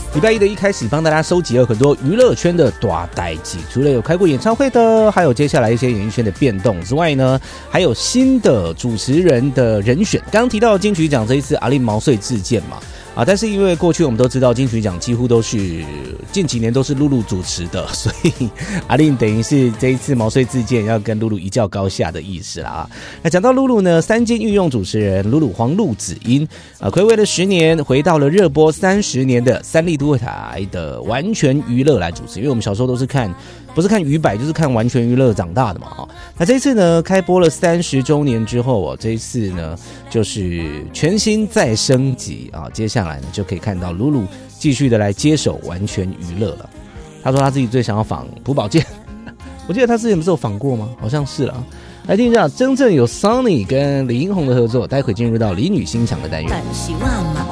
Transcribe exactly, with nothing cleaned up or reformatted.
礼拜一的一开始帮大家收集了很多娱乐圈的大代志，除了有开过演唱会的，还有接下来一些演艺圈的变动之外呢，还有新的主持人的人选。刚刚提到金曲奖这一次阿令毛遂自荐嘛，啊，但是因为过去我们都知道金曲奖几乎都是近几年都是露露主持的，所以阿令等于是这一次毛遂自荐，要跟露露一较高下的意思啦。那讲到露露呢，三金御用主持人露露黄陆子英啊，睽违了十年，回到了热播三十年的三立都会台的完全娱乐来主持，因为我们小时候都是看。不是看娱百就是看完全娱乐长大的嘛。那这一次呢，开播了三十周年之后哦，这一次呢就是全新再升级啊。接下来呢就可以看到露露继续的来接手完全娱乐了。他说他自己最想要访朴宝剑，我记得他之前不是有访过吗？好像是啦。来听一下真正有 Sunny 跟李英宏的合作，待会进入到李女欣赏的单元。